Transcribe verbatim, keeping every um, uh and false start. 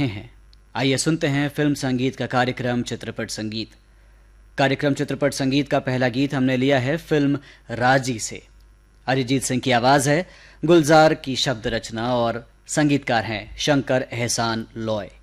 रहे हैं। आइए सुनते हैं फिल्म संगीत का कार्यक्रम चित्रपट संगीत। कार्यक्रम चित्रपट संगीत का पहला गीत हमने लिया है फिल्म राजी से। अरिजीत सिंह की आवाज है, गुलजार की शब्द रचना और संगीतकार हैं शंकर एहसान लॉय।